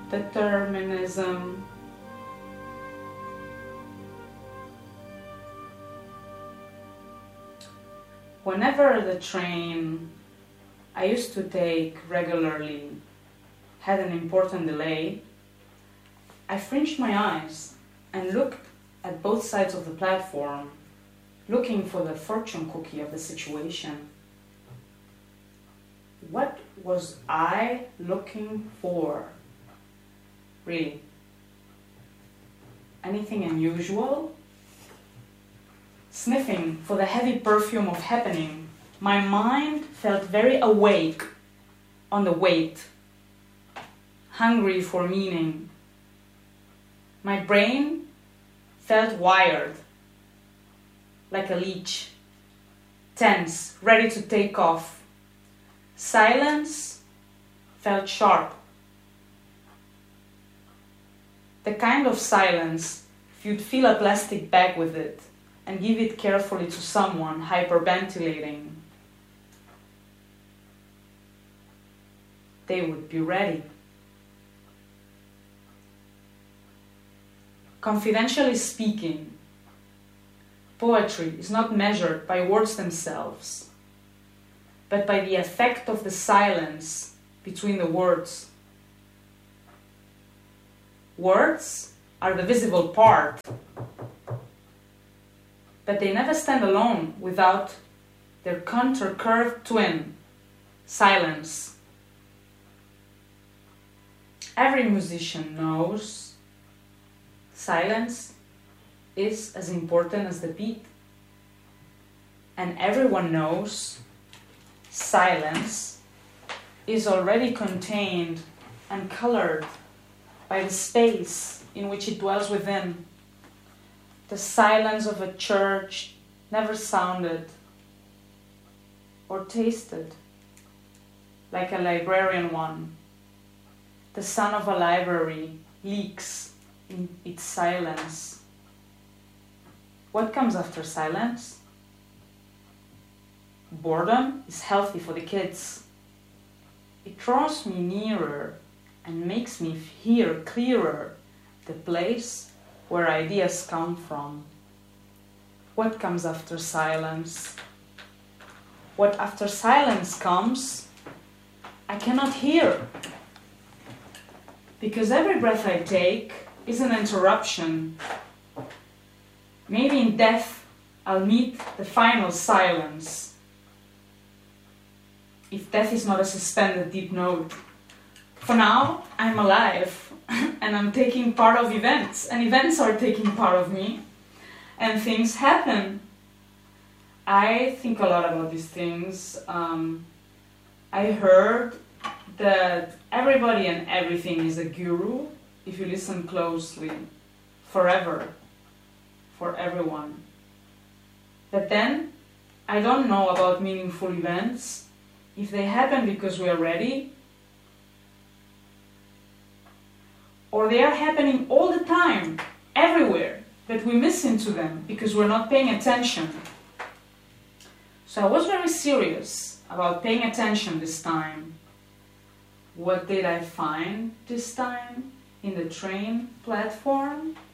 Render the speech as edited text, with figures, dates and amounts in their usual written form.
determinism, whenever the train I used to take regularly had an important delay, I fringed my eyes and looked at both sides of the platform, looking for the fortune cookie of the situation. What was I looking for? Really? Anything unusual? Sniffing for the heavy perfume of happening, my mind felt very awake on the wait, hungry for meaning. My brain felt wired, like a leech, tense, ready to take off. Silence felt sharp. The kind of silence, if you'd fill a plastic bag with it and give it carefully to someone hyperventilating, they would be ready. Confidentially speaking, poetry is not measured by words themselves, but by the effect of the silence between the words. Words are the visible part, but they never stand alone without their counter-curved twin, silence. Every musician knows silence is as important as the beat. And everyone knows silence is already contained and colored by the space in which it dwells within. The silence of a church never sounded or tasted like a librarian one. The sun of a library leaks in its silence. What comes after silence? Boredom is healthy for the kids. It draws me nearer and makes me hear clearer the place where ideas come from. What comes after silence? What after silence comes, I cannot hear. Because every breath I take is an interruption. Maybe in death I'll meet the final silence. If death is not a suspended deep note. For now, I'm alive and I'm taking part of events, and events are taking part of me, and things happen. I think a lot about these things. I heard that everybody and everything is a guru if you listen closely, forever, for everyone. But then, I don't know about meaningful events, if they happen because we are ready, or they are happening all the time, everywhere, but we miss into them because we're not paying attention. So I was very serious about paying attention this time. What did I find this time in the train platform?